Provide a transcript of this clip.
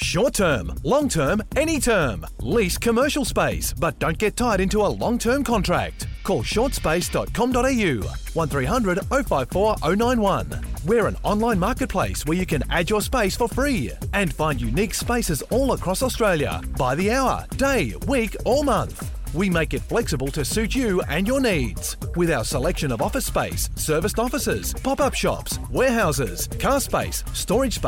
Short term, long term, any term. Lease commercial space, but don't get tied into a long-term contract. Call shortspace.com.au 1300 054 091. We're an online marketplace where you can add your space for free and find unique spaces all across Australia by the hour, day, week or month. We make it flexible to suit you and your needs. With our selection of office space, serviced offices, pop-up shops, warehouses, car space, storage space,